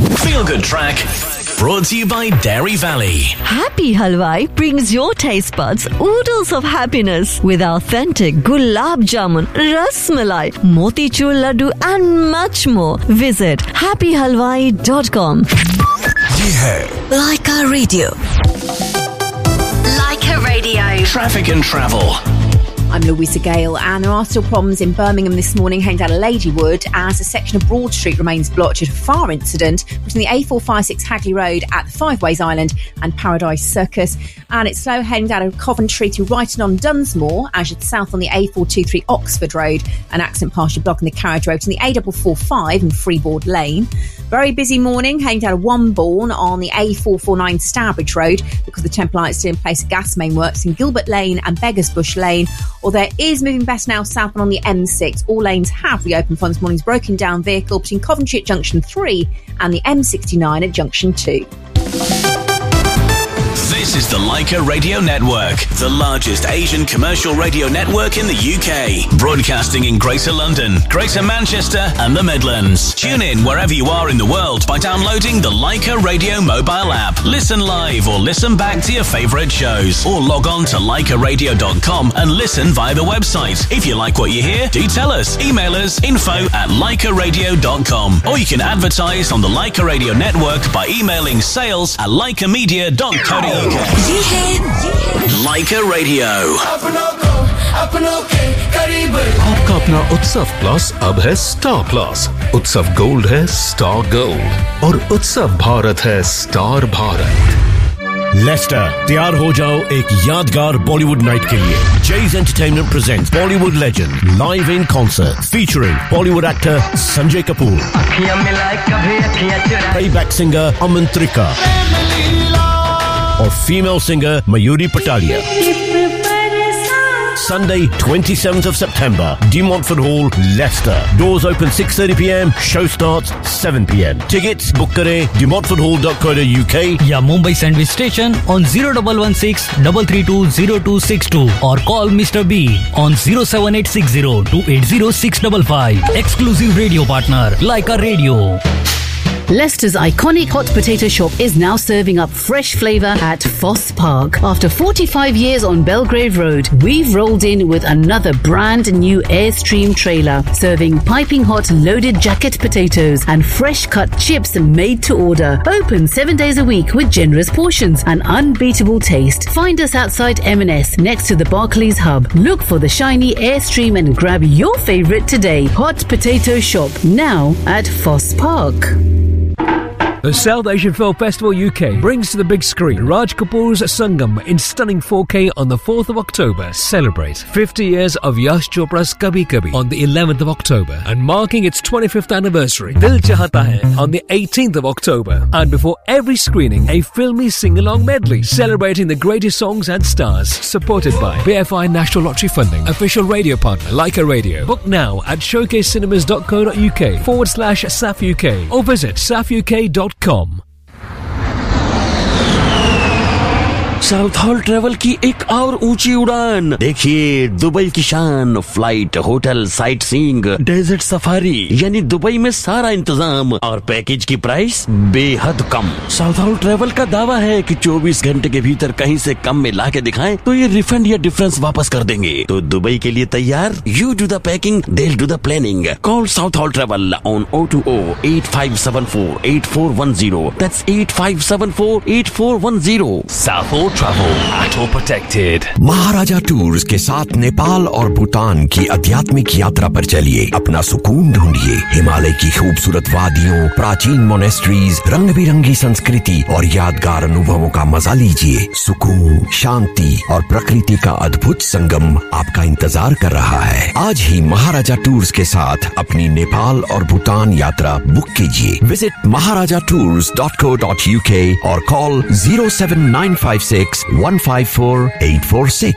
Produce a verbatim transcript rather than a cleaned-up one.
Feel Good Track, brought to you by Dairy Valley. Happy Halwai brings your taste buds oodles of happiness with authentic gulab jamun, ras malai, motichur laddu and much more. Visit happy halwai dot com. ये है Laika Radio. Laika Radio. Traffic and Travel. I'm Louisa Gale, and there are still problems in Birmingham this morning heading down to Ladywood as a section of Broad Street remains blocked due to a fire incident between the A four five six Hagley Road at the Five Ways Island and Paradise Circus. And it's slow heading down to Coventry through Brighton on Dunsmore as you're south on the A four two three Oxford Road. An accident partially blocking the carriage road to the A four four five in Freeboard Lane. Very busy morning heading down to Wombourne on the A four four nine Stourbridge Road because the Temple Lights still in place of gas main works in Gilbert Lane and Beggars Bush Lane. Or there is moving best now southbound on the M six. All lanes have reopened from this morning's broken down vehicle between Coventry at Junction three and the M sixty-nine at Junction two. This is the Laika Radio Network, the largest Asian commercial radio network in the U K. Broadcasting in Greater London, Greater Manchester and the Midlands. Tune in wherever you are in the world by downloading the Laika Radio mobile app. Listen live or listen back to your favourite shows. Or log on to laika radio dot com and listen via the website. If you like what you hear, do tell us. Email us info at laika radio dot com. Or you can advertise on the Laika Radio Network by emailing sales at laika media dot co dot uk. ये है Laika Radio. आपका अपना उत्सव plus अब है star plus. उत्सव gold है star gold और उत्सव भारत है स्टार भारत. लेस्टर, तैयार हो जाओ एक यादगार बॉलीवुड नाइट के लिए. Jay's Entertainment presents Bollywood legend live in concert featuring Bollywood actor Sanjay Kapoor, playback singer Aman Trika और female singer Mayuri Patalia. Sunday, twenty-seventh of September, De Montfort Hall, Leicester. Doors open six thirty p.m. Show starts seven p.m. Tickets book kare de montfort hall dot co dot uk या Mumbai Sandwich Station on zero one one six three three two zero two six two or call Mister B on zero seven eight six zero two eight zero six five five. Exclusive radio partner, Laika Radio. Leicester's iconic hot potato shop is now serving up fresh flavour at Foss Park. After forty-five years on Belgrave Road, we've rolled in with another brand new Airstream trailer, serving piping hot loaded jacket potatoes and fresh cut chips made to order. Open seven days a week with generous portions and unbeatable taste. Find us outside M and S next to the Barclays Hub. Look for the shiny Airstream and grab your favourite today. Hot Potato Shop, now at Foss Park. The South Asian Film Festival U K brings to the big screen Raj Kapoor's Sangam in stunning four K on the fourth of October. Celebrate fifty years of Yash Chopra's Kabhi Kabhi on the eleventh of October and marking its twenty-fifth anniversary, Dil Chahta Hai on the eighteenth of October. And before every screening, a filmy sing-along medley celebrating the greatest songs and stars. Supported by B F I National Lottery Funding, official radio partner Laika Radio. Book now at showcasecinemas.co.uk forward slash SAFUK or visit safuk dot com. South hall travel की एक और ऊंची उड़ान. देखिए Dubai की शान, flight, hotel, sight seeing, desert safari, यानी Dubai में सारा इंतजाम और पैकेज की प्राइस बेहद कम. साउथ हॉल ट्रेवल का दावा है कि चौबीस घंटे के भीतर कहीं से कम में ला के दिखाएं तो ये रिफंड या डिफरेंस वापस कर देंगे. तो दुबई के लिए तैयार? You do the packing, they'll do the planning. Call South Hall Travel on zero two zero eight five seven four eight four one zero. That's eight five seven four eight four one zero. South Hall Travel, Atto Protected. Maharaja tours के साथ नेपाल और भूटान की आध्यात्मिक यात्रा पर चलिए. अपना सुकून ढूंढिए. हिमालय की खूबसूरत वादियों, प्राचीन मोनेस्ट्रीज, रंग बिरंगी संस्कृति और यादगार अनुभवों का मजा लीजिए. सुकून, शांति और प्रकृति का अद्भुत संगम आपका इंतजार कर रहा है. आज ही महाराजा टूर्स के साथ अपनी नेपाल और भूटान यात्रा बुक कीजिए. विजिट महाराजा tours dot co dot uk और call zero seven nine five six one five four eight four six.